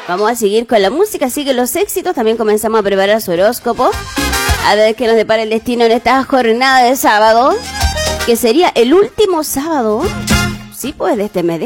Vamos a seguir con la música, sigue los éxitos. También comenzamos a preparar su horóscopo. A ver qué nos depara el destino en esta jornada de sábado, que sería el último sábado, sí, pues, de este mes de